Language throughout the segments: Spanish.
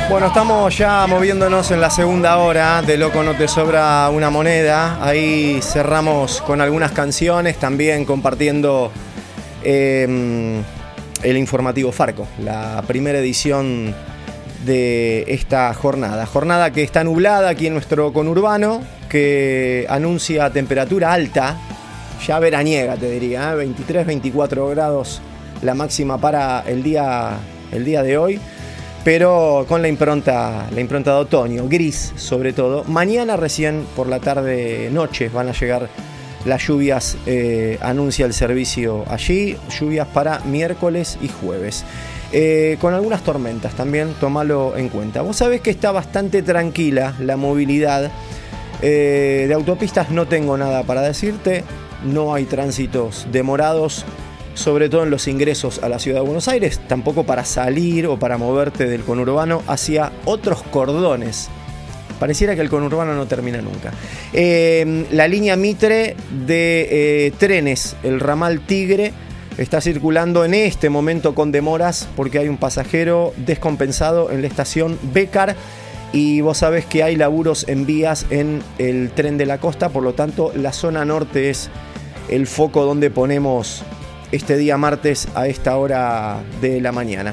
Bueno, estamos ya moviéndonos en la segunda hora de Loco No Te Sobra Una Moneda. Ahí cerramos con algunas canciones, también compartiendo el informativo Farco, la primera edición de esta jornada. Jornada que está nublada aquí en nuestro conurbano, que anuncia temperatura alta, ya veraniega te diría, 23, 24 grados la máxima para el día de hoy. Pero con la impronta de otoño, gris sobre todo. Mañana recién por la tarde-noche van a llegar las lluvias, anuncia el servicio allí, lluvias para miércoles y jueves. Con algunas tormentas también, tómalo en cuenta. Vos sabés que está bastante tranquila la movilidad. De autopistas no tengo nada para decirte, no hay tránsitos demorados, sobre todo en los ingresos a la ciudad de Buenos Aires, tampoco para salir o para moverte del conurbano hacia otros cordones. Pareciera que el conurbano no termina nunca. La línea Mitre de trenes, el ramal Tigre, está circulando en este momento con demoras porque hay un pasajero descompensado en la estación Bécar y vos sabés que hay laburos en vías en el tren de la costa, por lo tanto la zona norte es el foco donde ponemos este día martes a esta hora de la mañana.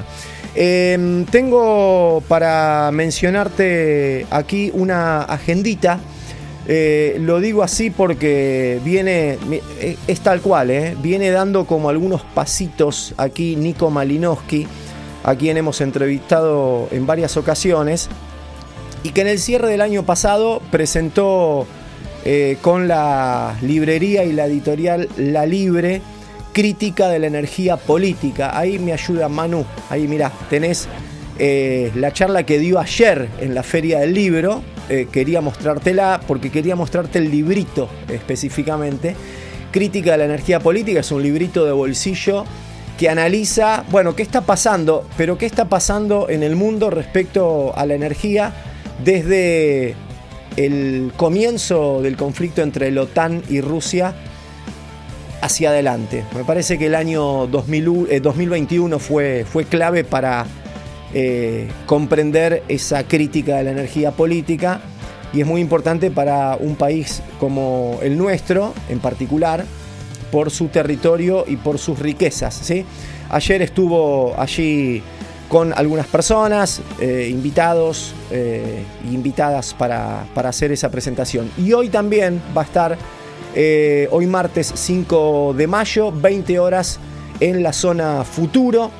Tengo para mencionarte aquí una agendita. Lo digo así porque es tal cual, viene dando como algunos pasitos aquí Nico Malinowski, a quien hemos entrevistado en varias ocasiones, y que en el cierre del año pasado presentó con la librería y la editorial La Libre, Crítica de la energía política. Ahí me ayuda Manu. Ahí mirá, tenés la charla que dio ayer en la Feria del Libro. Quería mostrártela porque quería mostrarte el librito específicamente. Crítica de la energía política es un librito de bolsillo que analiza, bueno, qué está pasando, pero qué está pasando en el mundo respecto a la energía desde el comienzo del conflicto entre la OTAN y Rusia hacia adelante. Me parece que el año 2021 fue clave para comprender esa crítica de la energía política, y es muy importante para un país como el nuestro, en particular, por su territorio y por sus riquezas, ¿sí? Ayer estuvo allí con algunas personas, invitados e invitadas para hacer esa presentación. Y hoy también va a estar hoy martes 5 de mayo, 20 horas en la zona Futuro.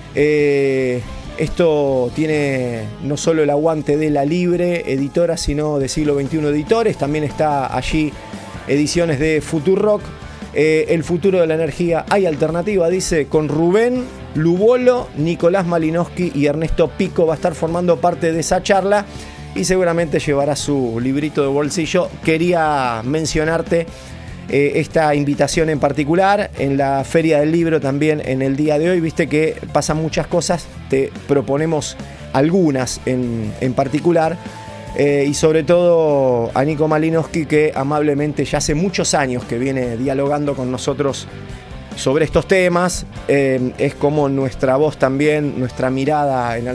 Esto tiene no solo el aguante de La Libre, editora, sino de Siglo XXI Editores. También está allí ediciones de Futurock. El futuro de la energía, hay alternativa, dice, con Rubén Lubolo, Nicolás Malinowski y Ernesto Pico. Va a estar formando parte de esa charla y seguramente llevará su librito de bolsillo. Quería mencionarte esta invitación en particular en la Feria del Libro también en el día de hoy. Viste que pasan muchas cosas, te proponemos algunas en particular, y sobre todo a Nico Malinowski, que amablemente ya hace muchos años que viene dialogando con nosotros sobre estos temas. Es como nuestra voz también, nuestra mirada en